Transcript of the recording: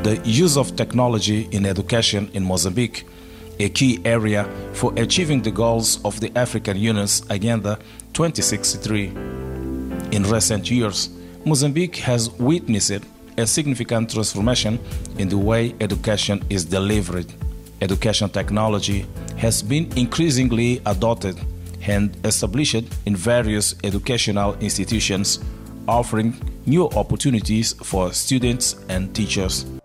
the use of technology in education in Mozambique, a key area for achieving the goals of the African Union's Agenda 2063. In recent years, Mozambique has witnessed a significant transformation in the way education is delivered. Education technology has been increasingly adopted and established in various educational institutions, offering new opportunities for students and teachers.